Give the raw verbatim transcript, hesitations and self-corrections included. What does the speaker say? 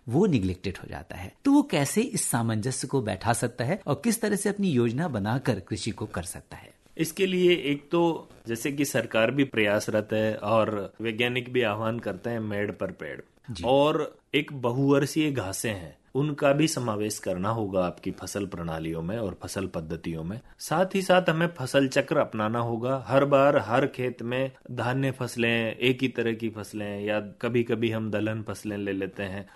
वो निग्लेक्टेड हो जाता है। तो वो कैसे इस सामंजस्य को बैठा सकता है और किस तरह से अपनी योजना बनाकर कृषि को कर सकता है? इसके लिए एक तो जैसे कि सरकार भी प्रयासरत है और वैज्ञानिक भी आह्वान करते हैं मेड़ पर पेड़, और एक बहुवर्षीय घासें हैं उनका भी समावेश करना होगा आपकी फसल प्रणालियों में और फसल पद्धतियों में। साथ ही साथ हमें फसल चक्र अपनाना होगा। हर बार हर खेत में धान्य फसलें, एक ही तरह की फसलें, या कभी कभी हम दलहन फसलें ले लेते हैं,